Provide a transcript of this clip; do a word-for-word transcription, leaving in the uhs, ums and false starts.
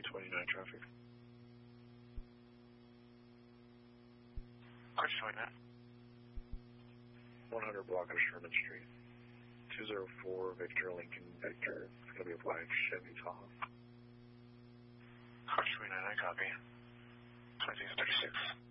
twenty-nine traffic. Car twenty-nine. one hundred block of Sherman Street. two zero four Victor Lincoln Victor. It's going to be a black Chevy Tahoe. Car twenty-nine, I copy. twenty-six thirty-six.